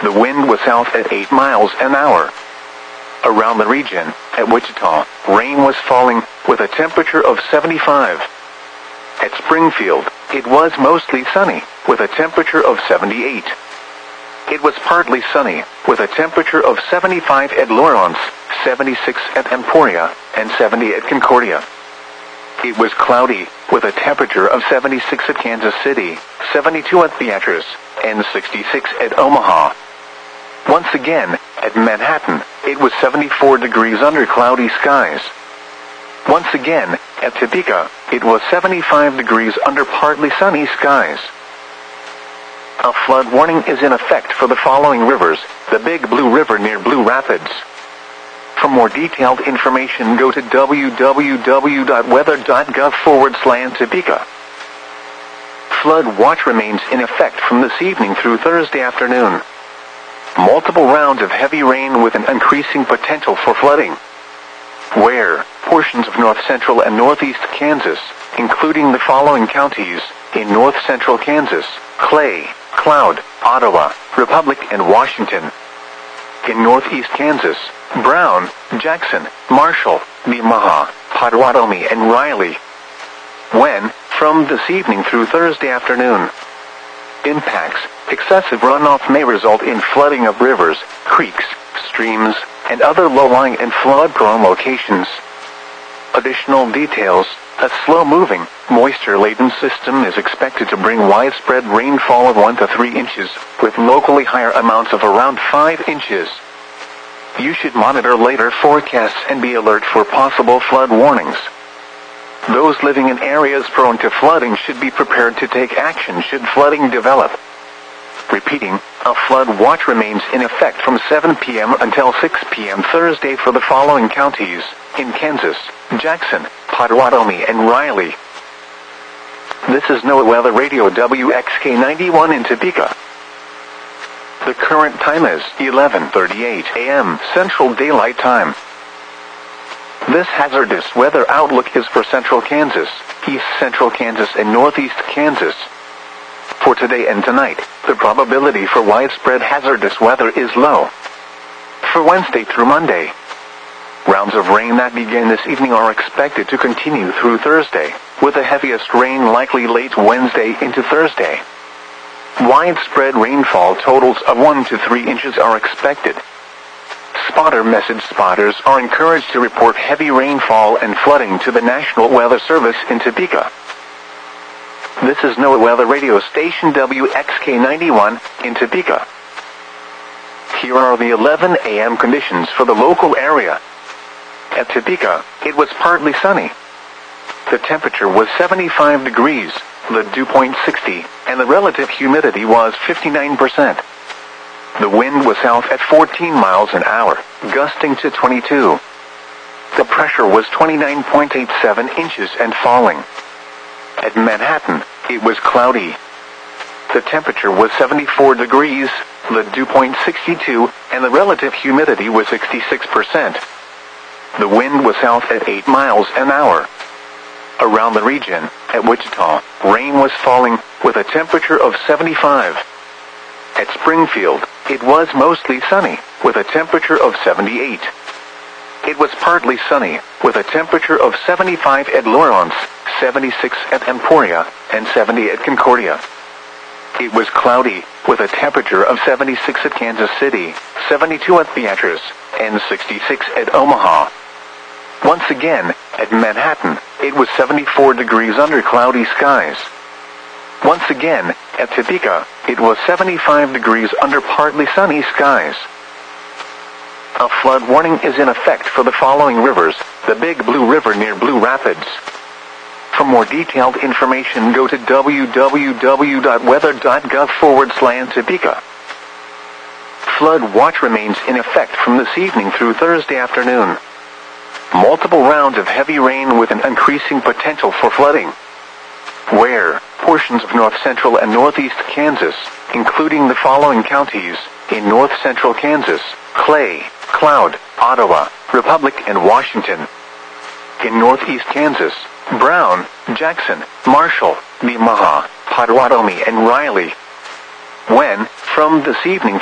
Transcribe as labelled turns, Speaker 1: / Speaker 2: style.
Speaker 1: The wind was south at 8 miles an hour. Around the region, at Wichita, rain was falling, with a temperature of 75. At Springfield, it was mostly sunny, with a temperature of 78. It was partly sunny, with a temperature of 75 at Lawrence, 76 at Emporia, and 70 at Concordia. It was cloudy, with a temperature of 76 at Kansas City, 72 at Beatrice, and 66 at Omaha. Once again, at Manhattan, it was 74 degrees under cloudy skies. Once again, at Topeka, it was 75 degrees under partly sunny skies. A flood warning is in effect for the following rivers: the Big Blue River near Blue Rapids. For more detailed information, go to www.weather.gov/Topeka. Flood watch remains in effect from this evening through Thursday afternoon. Multiple rounds of heavy rain with an increasing potential for flooding. Where portions of north-central and northeast Kansas, including the following counties: in north-central Kansas, Clay, Cloud, Ottawa, Republic, and Washington. In northeast Kansas, Brown, Jackson, Marshall, Nemaha, Potawatomi, and Riley. When, from this evening through Thursday afternoon. Impacts: excessive runoff may result in flooding of rivers, creeks, streams, and other low-lying and flood-prone locations. Additional details: a slow-moving, moisture-laden system is expected to bring widespread rainfall of 1 to 3 inches, with locally higher amounts of around 5 inches. You should monitor later forecasts and be alert for possible flood warnings. Those living in areas prone to flooding should be prepared to take action should flooding develop. Repeating, a flood watch remains in effect from 7 p.m. until 6 p.m. Thursday for the following counties: in Kansas, Jackson, Potawatomi, and Riley. This is NOAA Weather Radio WXK91 in Topeka. The current time is 11:38 a.m. Central Daylight Time. This hazardous weather outlook is for central Kansas, east central Kansas, and northeast Kansas. For today and tonight, the probability for widespread hazardous weather is low. For Wednesday through Monday, rounds of rain that begin this evening are expected to continue through Thursday, with the heaviest rain likely late Wednesday into Thursday. Widespread rainfall totals of 1 to 3 inches are expected. Spotter message spotters are encouraged to report heavy rainfall and flooding to the National Weather Service in Topeka. This is NOAA Weather Radio Station WXK91 in Topeka. Here are the 11 a.m. conditions for the local area. At Topeka, it was partly sunny. The temperature was 75 degrees, the dew point 60, and the relative humidity was 59%. The wind was south at 14 miles an hour, gusting to 22. The pressure was 29.87 inches and falling. At Manhattan, it was cloudy. The temperature was 74 degrees, the dew point 62, and the relative humidity was 66%. The wind was south at 8 miles an hour. Around the region, at Wichita, rain was falling, with a temperature of 75. At Springfield, it was mostly sunny, with a temperature of 78. It was partly sunny, with a temperature of 75 at Lawrence, 76 at Emporia, and 70 at Concordia. It was cloudy, with a temperature of 76 at Kansas City, 72 at Beatrice, and 66 at Omaha. Once again, at Manhattan, it was 74 degrees under cloudy skies. Once again, at Topeka, it was 75 degrees under partly sunny skies. A flood warning is in effect for the following rivers: the Big Blue River near Blue Rapids. For more detailed information, go to www.weather.gov/Topeka. Flood watch remains in effect from this evening through Thursday afternoon. Multiple rounds of heavy rain with an increasing potential for flooding. Where portions of north-central and northeast Kansas, including the following counties: in north-central Kansas, Clay, Cloud, Ottawa, Republic, and Washington. In northeast Kansas, Brown, Jackson, Marshall, Nemaha, Potawatomi, and Riley. When, from this evening